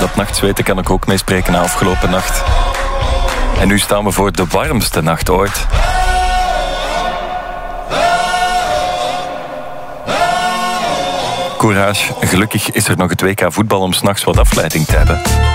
Dat nachtzweten kan ik ook meespreken na afgelopen nacht. En nu staan we voor de warmste nacht ooit. Courage, gelukkig is er nog het WK voetbal om 's nachts wat afleiding te hebben.